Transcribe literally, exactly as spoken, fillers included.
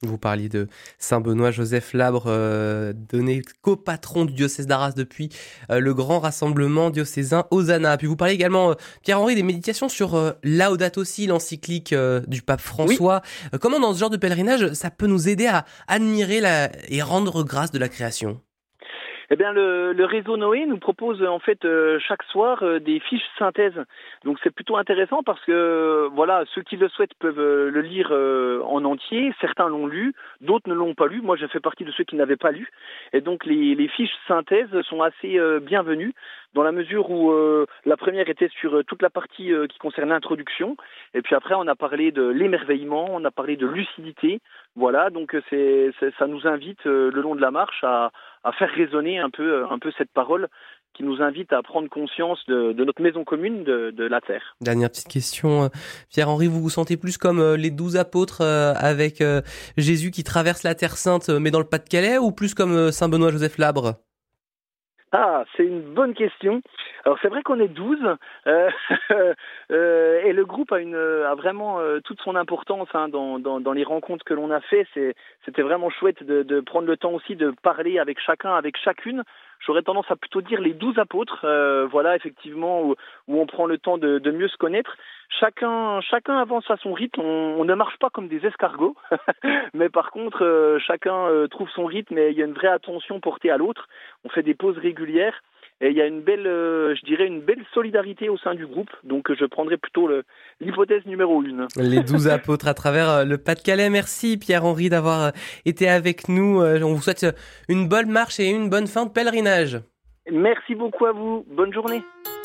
Vous parliez de saint Benoît Joseph Labre, euh, donné copatron du diocèse d'Arras depuis euh, le grand rassemblement diocésain Hosanna. Puis vous parlez également, euh, Pierre-Henri, des méditations sur euh, Laudato Si, l'encyclique euh, du pape Oui. François. Euh, comment dans ce genre de pèlerinage, ça peut nous aider à admirer la, et rendre grâce de la création? Eh bien, le, le réseau Noé nous propose en fait euh, chaque soir euh, des fiches synthèse. Donc c'est plutôt intéressant parce que euh, voilà, ceux qui le souhaitent peuvent euh, le lire euh, en entier. Certains l'ont lu, d'autres ne l'ont pas lu. Moi, j'ai fait partie de ceux qui n'avaient pas lu. Et donc les, les fiches synthèse sont assez euh, bienvenues dans la mesure où euh, la première était sur euh, toute la partie euh, qui concerne l'introduction. Et puis après, on a parlé de l'émerveillement, on a parlé de lucidité. Voilà, donc euh, c'est, c'est ça nous invite euh, le long de la marche à à faire résonner un peu, un peu cette parole qui nous invite à prendre conscience de, de notre maison commune, de, de la terre. Dernière petite question, euh, Pierre-Henri, vous vous sentez plus comme euh, les douze apôtres euh, avec euh, Jésus qui traverse la Terre Sainte, euh, mais dans le Pas-de-Calais, ou plus comme euh, saint Benoît Joseph Labre? Ah, c'est une bonne question. Alors c'est vrai qu'on est douze euh, euh, et le groupe a, une, a vraiment euh, toute son importance hein, dans, dans, dans les rencontres que l'on a fait. C'est, c'était vraiment chouette de, de prendre le temps aussi de parler avec chacun, avec chacune. J'aurais tendance à plutôt dire les douze apôtres, euh, voilà effectivement où, où on prend le temps de, de mieux se connaître. Chacun, chacun avance à son rythme. On, on ne marche pas comme des escargots, mais par contre euh, chacun euh, trouve son rythme et il y a une vraie attention portée à l'autre. On fait des pauses régulières et il y a une belle, euh, je dirais une belle solidarité au sein du groupe. Donc je prendrais plutôt le, l'hypothèse numéro une. Les douze apôtres à travers euh, le Pas-de-Calais. Merci Pierre-Henri d'avoir euh, été avec nous. Euh, on vous souhaite euh, une bonne marche et une bonne fin de pèlerinage. Merci beaucoup à vous. Bonne journée.